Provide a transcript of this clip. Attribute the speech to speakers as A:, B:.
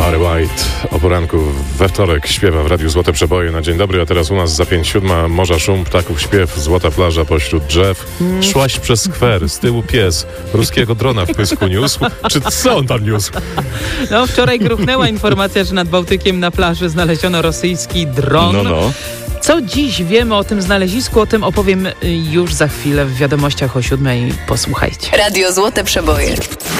A: Barry White o poranku we wtorek śpiewa w Radiu Złote Przeboje na dzień dobry, a teraz u nas za 5:07 morza szum, ptaków śpiew, złota plaża pośród drzew. Szłaś przez skwer, z tyłu pies, ruskiego drona w pysku niósł. Czy co on tam niósł?
B: No, wczoraj gruchnęła informacja, że nad Bałtykiem na plaży znaleziono rosyjski dron. Co dziś wiemy o tym znalezisku? O tym opowiem już za chwilę w wiadomościach o 7:00. Posłuchajcie.
C: Radio Złote Przeboje.